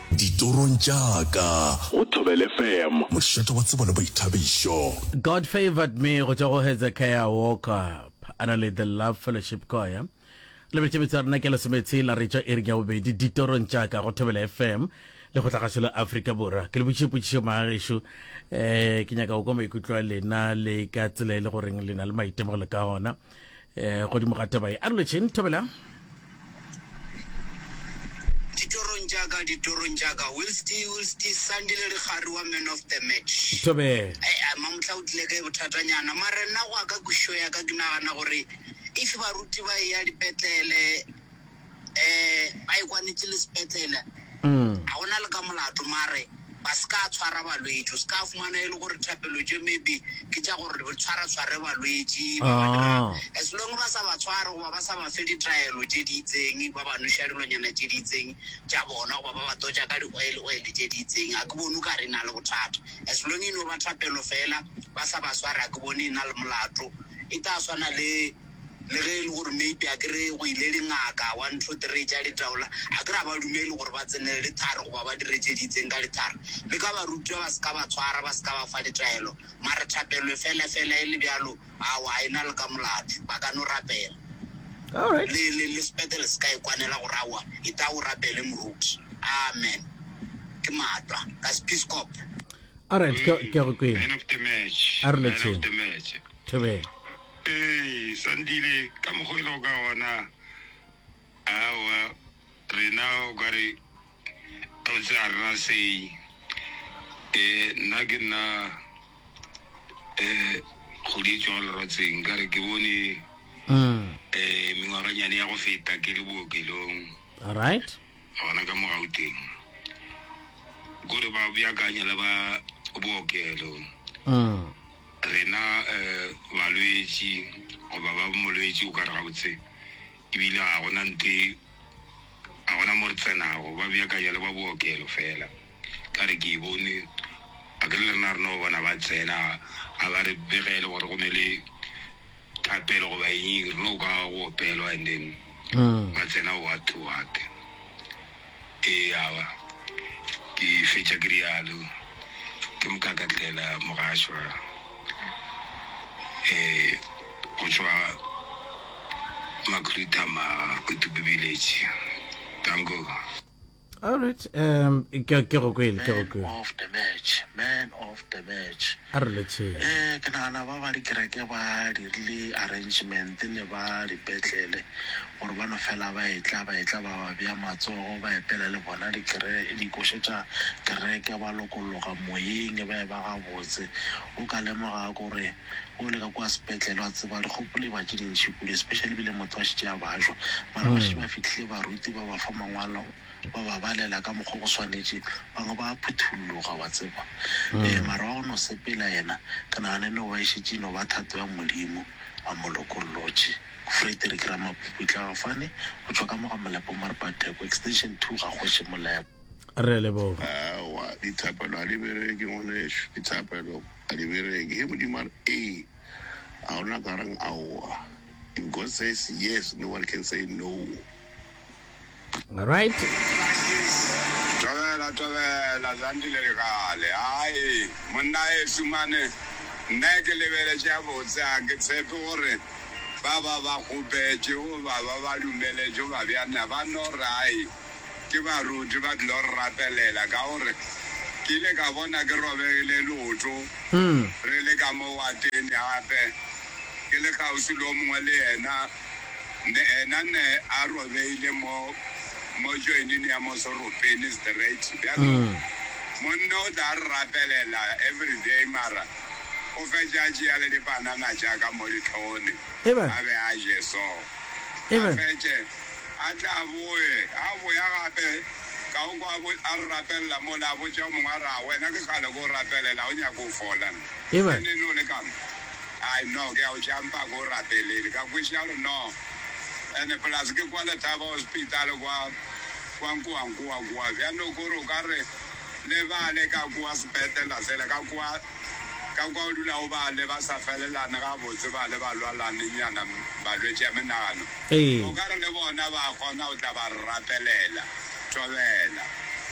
ditorong jaaka o Thobela FM mošate wa tsebone boithabišo. God favored me go tswa go Hezekiah Walker ana le the Love Fellowship Choir le betšebetsa rena ke lesemetsi la re tša ering ya bobedi ditorong jaaka go Thobela FM le go tlagašola Afrika Borwa ke le botšišopotšišo maagešo ke nyaka go kwa maikutlo a lena le ka tsela e le goreng lena le maitemogelo ka gona godimo ga tabae a re letšheng Thobela ditorong jaaka will still Sandile re gare wa man of the match Thobela mamotla o tlile ka bothatanyana mara nna go aka kusho ya ka ke nagana gore if baruti ba ya dipetlele ba ikwanetse le sepetlele ga gona le ka molato mare ba ska tshwara balwetse o ska fumana e le gore thapelo je maybe ke tša gore re tshwara balwetse as long ba sa ba tshwara goba ba sa ba fe ditraelo tše di itseng ba ba noša dilonyana tše di itseng tša bona goba ba ba toja ka di-oil tše di itseng a ke bone ka re na le bothata as long e no ba thapelo fela ba sa ba swara a ke bone e na le molato e tla swana le ge e le gore maybe a kere go ile dingaka 1 2 3 tša ditaola a kry ba dumele gore ba tsenele lethare goba ba diretse di itseng ka lethare le ka baruti ba se ka ba tshwara ba se ka ba fa ditraelo mare thapelo fela e le bjalo awa e na le ka molato ba ka no rapela le sepetele se ka ikwanela gore awa e ta o rapele moruti amen ke matwa ka spiscop alright ke go kwena man of the match A re man letšheng. of the match Thobela Sandile ka mogolo ka ona awa rena o gare o tsa rena sei nna ke nna go di tswa le rotseng gare ke bone mengwaganyane ya go feta ke le bookelong alright gona ka mo Gauteng gore ba beakanya le ba bookelo rena balwetse goba ba molwetse o ka re gabotse ebile ga gona mo re tsenago ba beakanya le ba bookelo fela ka re ke e bone a ke le rena rena go bona ba tsena a ba re begele gore go ne le thapelo goba eng rena o ka go opelwa and then ba tsena what to what awa ke fetša ke rialo ke mokakatlela mogašwa go tswa Makrutama Kutubi village. Thank you. alright ke go kwele man of the match a re letšheng ke nagana ba dikereke ba dirile arrangement le ba dipetlele gore ba no fela ba etla ba bea matsogo ba epela le bona dikoše tša kereke ba lokologa moyeng ba ga botse o ka lemoga gore o le ka kwa sepetlele wa tseba dikgopole ba tše dintšhi kudu especially bile motho wa šitše a bajwa mara ba še ba fitlhile baruti ba ba fa mangwalo ba ba balela ka mokgwa go swanetše bangwe ba phuthuloga wa tseba mara wa go no sepela yena ka nagane no ba išitše no ba thato ya modimo a molokolotše Frederick Ramapupu tla ga fane go tswa ka moga molepo maripateko extension 2 ga goše molepo re leboga awa dithapelo a di bereke ngwaneso dithapelo a di bereke he modimo a re a gona ka reng aowa if God says yes no one can say no. alright Tobela Sandile le gale ai monna e sumane nna ke lebeletse ya botse a ke tshepe gore ba gopetse go ba dumeletse ba bjana ba no rai ke baruti ba tlo rapelela ka gore ke ile ka bona ke robegile loto re le ka mo wateng gape ke le kgausi lo mongwe le ena ne a robeile mo joineng ya mo soropeni straight bjalo monna o tla rapelela everyday mara o fetša tšea le dipanana jaaka mo ditlhone a be a je so a fetše a tla a boya gape ka o kwa a re rapelela mo la botša mongwe a ra wena ke kgale ko o rapelela o nyaka o fola neno le kama ai no ke a o jampa ko o rapelele ka kweša gore no ande plus ke kwa Lethaba hospital kwa nkuwa bjano kore o ka re le bale ka kwa sepetela sele ka kwa o dula o bale ba sa felelane ga botse bale ba lwalane nyana balwetse ya menagano o ka re le bona ba kgona o tla ba rapelela Thobela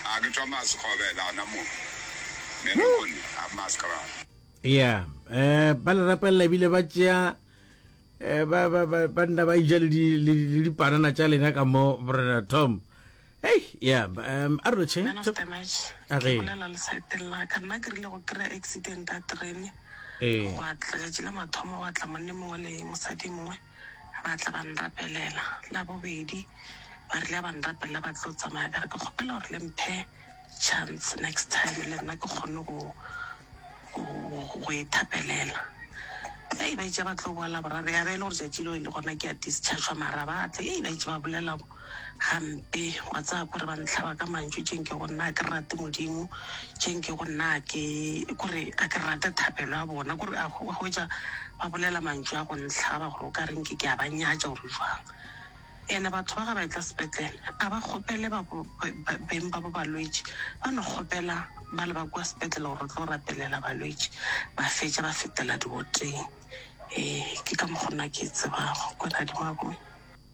a ke tswa maskgobela na mo menokone a maskra yeah ba le rapella bile ba tšea ba nna ba ija le dipanana tša lena ka mo brother Tom. Hey, yeah, a re tšhe Man of the match. Okay. Ke bolela lesaeteng la ka nna ke rile go kry-a accident a terene go atla ka jela mathomo go atla monne mongwe le mosadi mongwe ba tla ba nrapelela la bobedi ba rile ba nrapelela ba tlo tsamaya ka re ke kgopela gore le mphe chance next time le nna ke kgone go ithapelela ei ba itse ba tlo boela borare ya be e le gore jatši leo e le gona ke a dischargea mara ba tle ei ba itse ba bolela gampe wa tsaya kore ba ntlhaba ka mantšu tšeng ke go nna a ke rate modimo tšeng ke go nna kore a ke rate thapelo ya bona kore a hwetša ba bolela mantšu a go ntlhaba gore o ka reng ke a ba nyatša gore jwang ene batho ba ga ba etla sepetlele a ba kgopele beng ba bo balwetse ba no kgopela ba le ba kwa sepetlele gore tlo rapelela balwetse ba fetša ba fetela diwoteng ke ka mogonna ke tsebago ko radimo a bone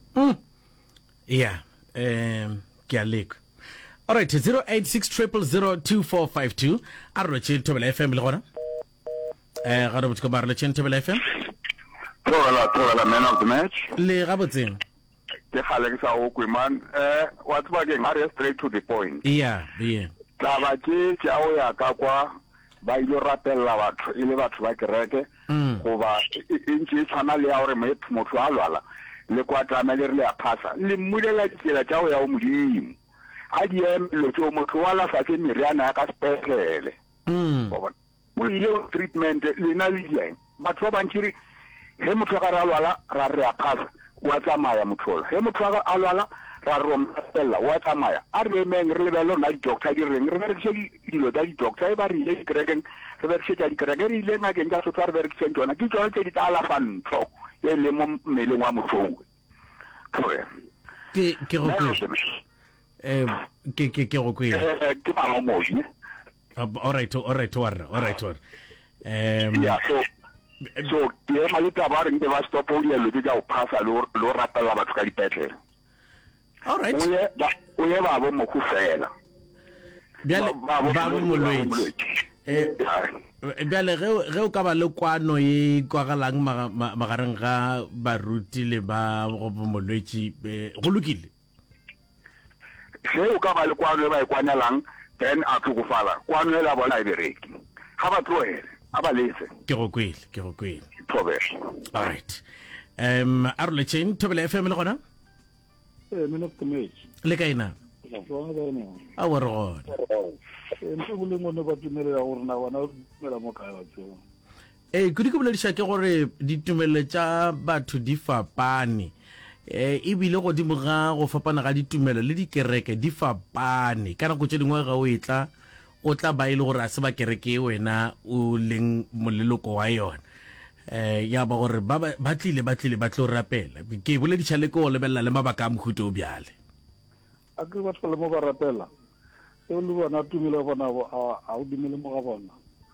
yeah ke a lekwa alright 0860002452 a re tšhe Thobela FM le gona ga re botse ko ba re le tšhe Thobela FM Thobela man of the match le ga botseng ke khale ke sa o kwiman wa tsba ke ngare straight to the point yeah taba ke tšao ya ka kwa ba ile rapella batho ile batho ba kereke go ba intse tshwana le ya gore motho a lwala le kwa tlamele re le a phasa le mmulela ditsela tšao ya o modimo a di emelo tšeo motho wa la sa ke meriana ya ka sepetlele o ile treatment le na le dieng batho ba bantširi he motho a ka re a lwala ra re a phasa wa tsamaya motho he motho a lwala ra re romela wa tsamaya a re meng re lebelo na di-doctor di reng re berekise dilo tsa di-doctor e ba re ile dikerekeng re berekise tša dikereke re ile ngakeng tša sotho a re berekiseng tsona ke tsone tse di tla alafa ntho e le mo mmeleng wa mothong ke go kwela ke malamoji alright so ke ema le taba re nke ba stopa o dielo tse tša go phasa le o rapella batho ka dipetlele alright o ye ba bo moku fela bjale ba bo molwetse bjale ge o ka ba le kwano e kwagalang magareng ga baruti le ba go molwetse go lokile ge o ka ba le kwano e ba e kwanelang then a tlhokofala kwano e la bona e bereki ga ba tloele a ba letse ke go kwele Thobela alright a re le tšeng Thobela FM le gona men of the match le kaina a wa re gona ntse go leng one ba tumelela gore na bona o dumela mo kae ba tseo kudu ke bolediša ke gore ditumelo tša batho di fapane ebile godimo ga go fapana ga ditumelo le dikereke di fapane ka nako tše dingwe ga o etla o tla ba ile gore a se ba kereke wena o leng moleloko wa yona ya ba gore ba tlile ba tlo rapela ke bolediša le ko lebelela le mabaka a mohuto o bjale a ke batho le mo ba rapela e le bona tumelo bona a o dumele mo ga bona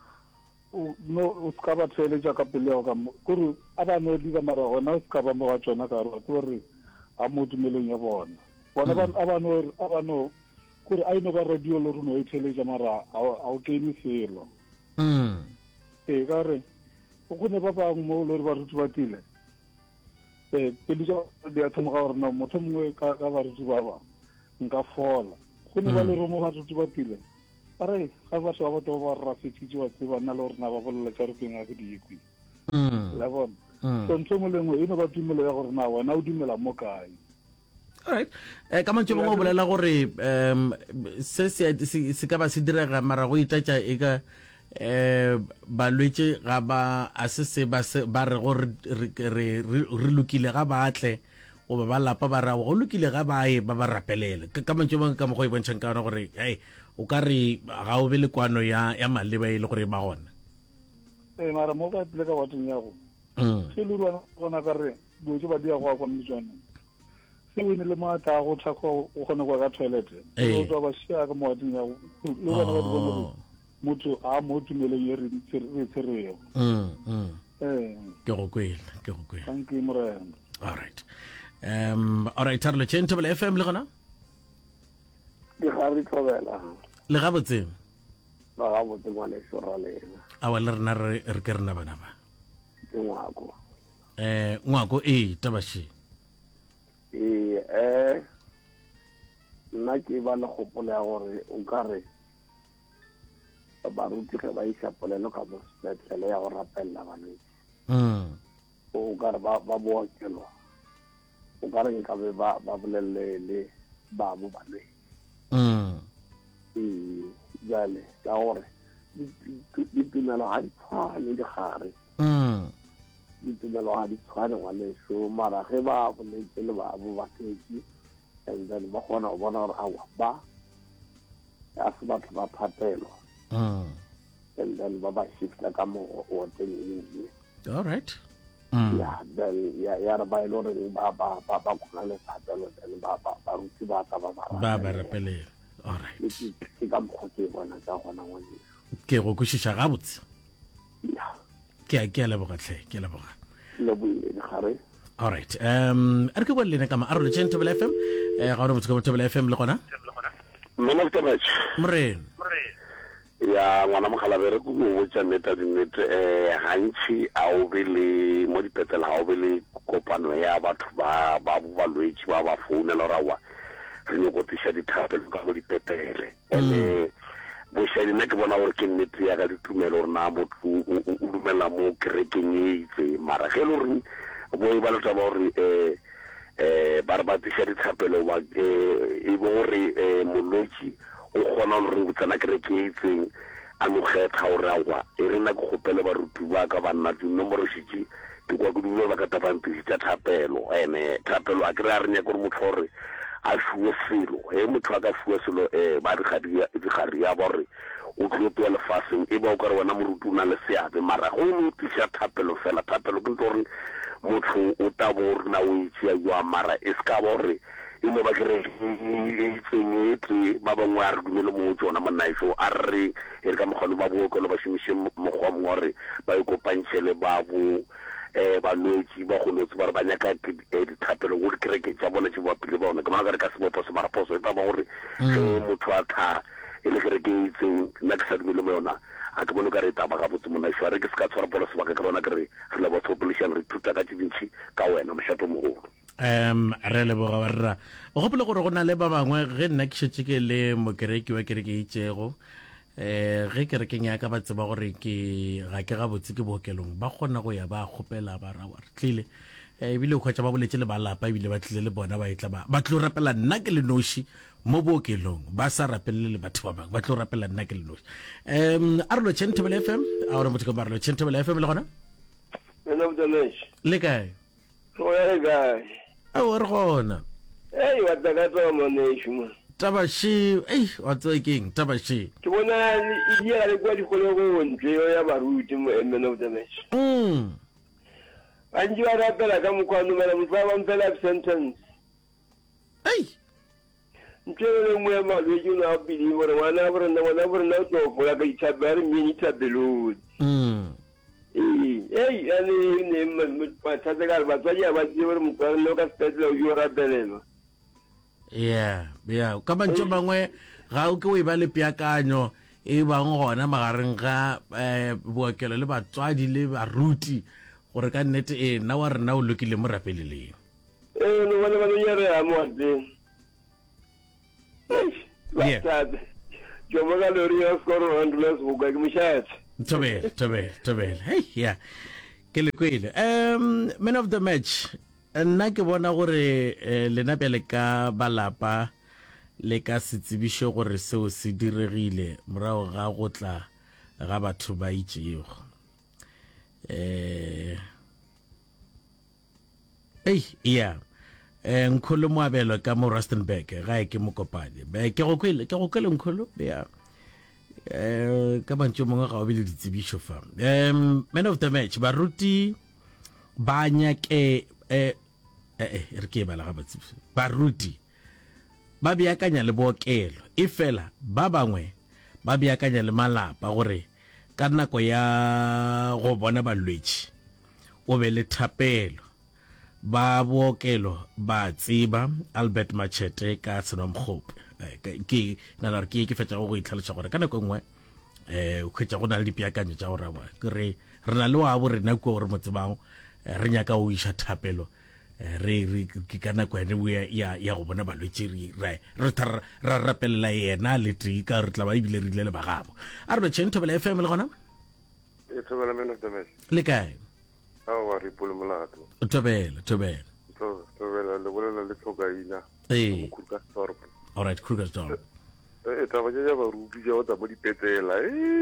o ska ba tseletša ka pele ya ka kore a ba no di ka mara gona o ska ba mo ga tsona ka re gore a mo tumelong ya bona a ba no kore a ino ba radio le rona e tseletša mara a o kene felo ka re go ne ba bang mo le ba ruti ba tile pele ja di a thoma gore no motho mongwe ka ba ruti ba ba nka fola go ne ba le romo ba ruti ba tile are ga ba sa ba to ba rafetši ba tseba nna le gore na ba bolela tša rupeng a ke diekwi la bona so ntho mo lengwe e no ba tumelo ya gore na wena o dumela mo kae alright ka mantse mongwe o bolela gore se ka ba se direga mara go itatša e ka balwetse ga ba a se ba re gore re lokile ga batle go ba lapa ba ra go lokile ga bae ba ba rapelele ka mantse mongwe ka mo go e bontšhang ka ona gore hey o ka re ga o be le kwano ya maleba e le gore ba gona mara mo ba tle ka bathong ya go se le rona ka re dilo tse ba di ya go a kwanne tsone se o ne le maatla a go thako o kgone go ka toilet o tswa ba sia ka mo bathong ya go le bona ba di bona motho a mo tumeleng e re tsereo ke go kwela thank you morena alright alright Thobela FM le gona Di gare tlhobela. le ga botseng Ba ga botse ngwane shora lena. a wa le rena re ke rena bana ba Ke ngwako. ngwako tabashi Nna ke ba le kgopolo ya gore o ka re baruti ge ba isa polelo ka mo sepetlele ya go rapella balwetse. O ka re ba bookelwa. O ka re nkabe ba bolelele le babo balwetse. Jale ka gore ditumelo ga di tshwane di gare. Ditumelo ga di tshwane ngwaneso mara ge ba boletse le babo ba teki and then ba kgona go bona gore awa ba a se batho ba phatelwa and then ba ba shifta ka mo o teng eng. All right. Yeah, then ya re ba ile gore ba kgona le phatelo then ba ruti ba ka ba rapele. All right. Ke ka mokgwa ke bona tsa gona ngwaneso. Ke go kwishisha gabotse. Yeah. Ke a leboga tle ke leboga. Le buile di gare. All right. Are ke go le ka ma arolo Table FM ga re botse go Table FM le gona Mona Tabach. mren Ya ngwana mogala bere go mo tsa neta dinete hantsi a o bele mo dipetela a o bele kopano ya batho ba balwetse ba founela rawa re go tisha dithapelo ka mo dipetele bo shedi nna ke bona gore ke nnete ya ka ditumelo rona motho o dumela mo kerekeng e itse mara ge lo re bo ba lotsa ba gore ba re ba tisha dithapelo ba e bo gore molotsi o kgona gore o tsena kereke e itseng a mo kgetha gore awa e re nna ke gopele baruti ba ka banna dinomoro shitse ke kwa kudu ba ka tapantsi tsa thapelo thapelo a kry a re nya gore motho gore a fuwe selo motho a ka fuwe selo ba digari ya bore o tlotoa lefaseng e ba o ka re wena moruti o na le seabe mara go no tisa thapelo fela thapelo ke gore motho o tabo gore na o itse ya mara e ska bore e mo ba kere e tsenyetse ba bangwe a re dumele mo tsona monnaiso a re e re ka mogolo ba bookelo ba šimishe mogwa mongwe ba ikopantšhe le babo balwetse ba gonotse ba re ba nyaka dithapelo gore kereke tša bona tše bapile ba one ke mana ka re ka seboposo mara poso e taba gore ge motho a tha e le kereke e itseng nna ke sa dumele mo yona a ke bone ka re taba ga botse monnaiso a re ke se ka tshwara polo sebaka ke rona ke re re la botsopolešane re thuta ka tše dintšhi ka wena mošato mogolo re leboga wa rra o gopole gore go na le ba bangwe ge nna ke šetse ke le mokereki wa kereke e itšego ge kerekeng ya ka ba tseba gore ga ke ga botse ke bookelong ba kgona go ya ba kgopela ba ra re tlile ebile o kgwetša ba boletse le balapa ebile ba tlile le bona ba etla ba tlo rapela nna ke le noši mo bookelong ba sa rapelele le batho ba bangwe ba tlo rapela nna ke le noši arolo Table FM a gore motho ka marolo Table FM le gona le kae a o re gona wa tsaka monesho mo tabashi wa tsoe keng tabashi ke bona e dia le kwa dikolo go ntle ya baruti mo men of the match anji wa rapela ka mokwano mara motho ba mpela sentence ntse mo ya malwe ju na bili mo wana na to go ya ka ithabere mini tabelo ani ne patsaga ba tsaya ba tsere mokwano ka spetsela yo rapelelo ka bantse bangwe ga o ke o e ba le peakanyo e bang gona magareng ga bookelo le batswadi le baruti gore ka nnete nna wa rena o lokile mo rapeleleng no bana ba nyere a mo ate jo mo ga le ri a skoro andles go ga mishat tobel ke le kwele man of the match nna ke bona gore lena pele ka balapa le ka setsebišo gore seo se diregile morago ga go tla ga batho ba itšego nkgolo moabelo ka mo Rustenburg ga ke mo kopane ke go kwele nkgolo ka bantse mongwe ga o be le ditsebišo fa man of the match baruti ba nyake re ke bala ga batsebise baruti ba beakanya le bookelo e fela ba bangwe ba beakanya le malapa gore ka nako ya go bona balwetse o be le thapelo ba bookelo ba tseba Albert Machete ka Senomkgope ke nana re ke fetsa go itlhalosa gore ka nako nngwe o khwetsa go na le dipeakanyo tsa gore ke re na le wa bo rena ko gore motsebang re nyaka o isha thapelo re ke ka nako ene ya go bona balwetse ra rapelela yena le ka re tla ba ibile re ile le bagabo a re tšhe Thobela FM le gona Thobela men of the match le kae wa re pole molato Thobela le bolela le tlhokaina Krugersdorp all right Krugersdorp taba ja ba ruti ja o tsa mo dipetela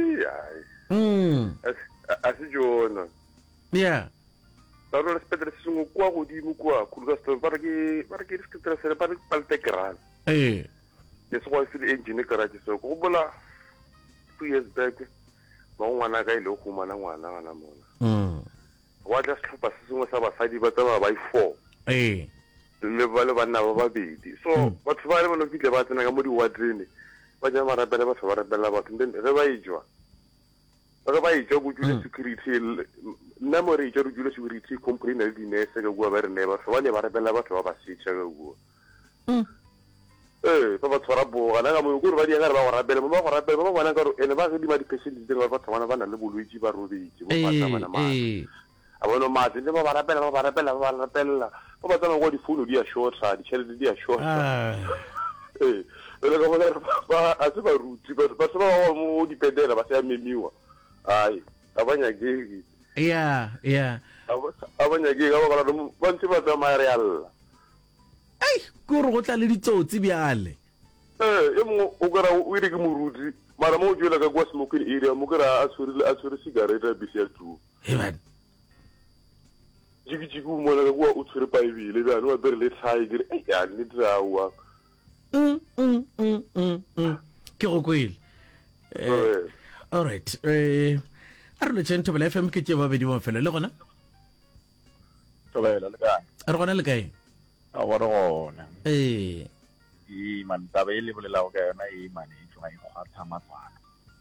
a se jona yeah Pero respeto se un kwa godimo kwa Krugersdorp para ke se tra se para paltekran ke se go se engine garage so go bola 2 years back ba ngwana ka ile go mana ngwana mona wa tla tlhopa se sengwe sa basadi ba tsa ba 4 le ba le bana ba babedi so batho ba le bona fitle ba tsena ka mo di wardrene ba ja marapele ba ba rapela ba then re ba ijwa go jule security nna mo re ijwa jule security complain le dinese ka bua ba re ne ba so ba le ba rapela batho ba ba sitša ka bua ba tshwara bo ana ga mo go re ba di ga re ba go rapela ba bona ka re ene ba re di ma di patient di ba tshwana ba na le bolwetse ba robetse mo pata bana ma a bona mate le ba rapela ba tsama go di phone di a shorta di chelete di a shorta le ka bona a se ba ruti ba ba mo di pedela ba se memiwa ai abanya gegi abanya gegi ga ba ga ba ntse ba tsama re alla go re go tla le ditsotsi bjale mo o gara o ire ke moruti mara mo o jela ka kwa smoking area mo gara a tshwere cigarette a bisi ya tu jiki mo la kwa o tshwere pa ibile ba no bere le thai dire ya ni drawa ke go kwele all right a re le tšhe Thobela FM ke tše babedi mo fela le gona Thobela le kae re gona le kae a bona gona man taba e le bolelago ka yona mane e tloga e kgwatha matswana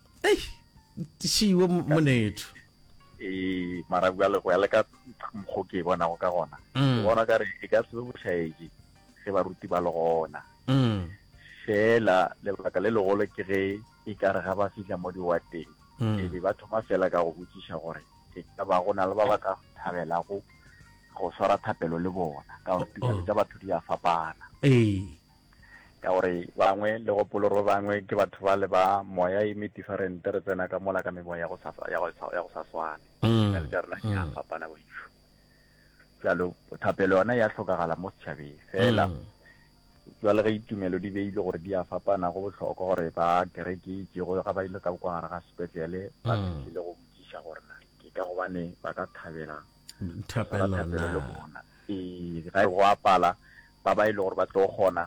šiwe monetho mara bjale go ya le ka mokgo ke bonago ka gona ke bona ka re e ka se be bošaedi ge baruti ba le gona fela lebaka le legolo ke ge e ka re ga ba fitlha mo diwateng e be ba thoma fela ka go botsiša gore e ka ba gona le ba ba ka thabelago go swara thapelo le bona ka gore tumelo tsa batho di a fapana ka gore bangwe le go poloro bangwe ke batho ba le ba moya e me different re tsena ka mola ka memoya ya go sa swane le rena ya fapana bo itšho jalo thapelo yona ya tlhokagala mo setšhabeng fela jwale ge itumelo di beile gore di a fapana go botlhokwa gore ba kereke itse go ga ba ile ka kwa gare ga sepetlele ba fitlhile go botsiša gore ke ka gobane ba ka thabela thapelo le bona ga go apala ba ba ile gore ba tlo gona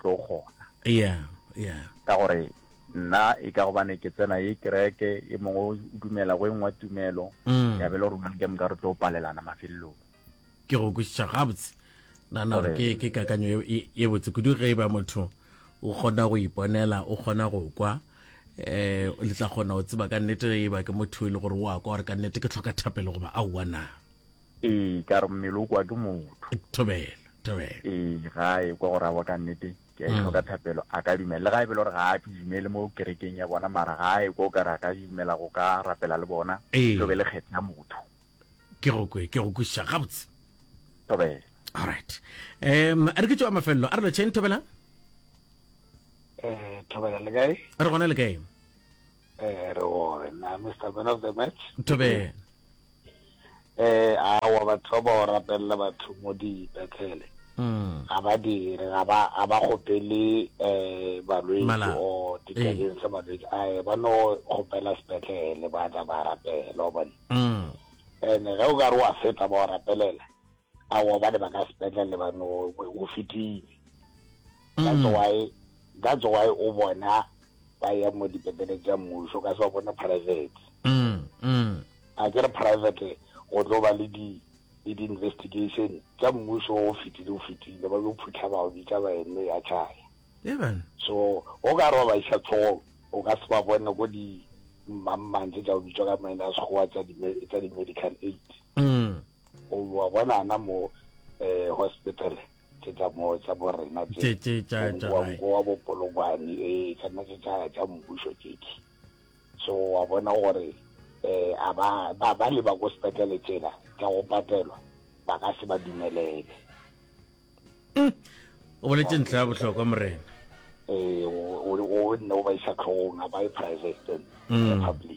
ka gore nna e ka gobane ke tsena e kereke e mongwe o dumela go engwe tumelo ya bele gore ke mo ka re tlo palelana mafelelong ke go kwešiša gabotse nana gore ke kakanyo ye botse kudu ge e ba motho o kgona go iponela o kgona go kwa le tla kgona o tseba ka nnete ge e ba ke motho e le gore o a kwa gore ka nnete ke tlhoka thapelo goba aowa na ka re mmele o kwa ke motho Thobela ga e kwa gore a wa ka nnete ke a tlhoka thapelo a ka dumela le ga e bele gore ga a dumele mo kerekeng ya bona mara ga e kwa o ka re a ka dumela go ka rapela le bona tlobe le kgethe ya motho ke go kwešiša gabotse Thobela all right a re ke tšwa mafelelo a re le tšheng Thobela Thobela le kae re gona le kae re gona Mr. Man of the Match Thobela awa batho ba o rapelela batho mo dipetlele ga ba dire ga ba gopele balwetse o dikageng tsa balwetse ba no gopela sepetlele ba tla ba rapela bone ene ge o ka re wa feta ba o rapelela awa ba le ba ka sepetlele ba no o fetile that's why o bona ba ya mo dipetlele tsa mmuso ka se ba bona private a ke re private go tlo ba le di-investigation tsa mmuso o fetile ba yo phutla ba o bitsa ba ene ya tšhaya so o ka re wa ba iša tlhogo o ka se ba bona ko di mammantse tsa o bitswa ka maina a sekgowa tsa di-medical aid o wa bonana mo hospital tsa mo rena go wa bopolokwane kana tsa mmuso tšeki so wa bona gore ba le ba go sepetlele tsela tsa go patelwa ba ka se ba dumelele o boletse ntlha ya bohlokwa morena o no ba isa tlhogong ba private public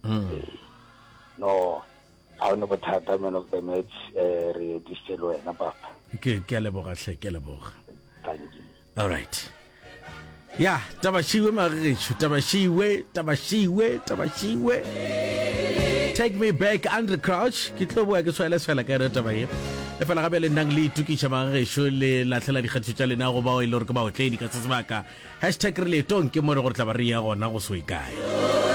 no a no bothata man of the match re diselo wena papa ke a leboga hle ke a leboga thank you all right ya tabashiwe magisho tabashiwe take me back under crouch ke tlo boa ke swela ka re taba ye le fela gabe le nang le tukisha magisho le latlhela dikgatho tša lena go bao ile gore ke ba otledi ka tsebaka #re le tonke mo re go tla ba re ya gona go so ikae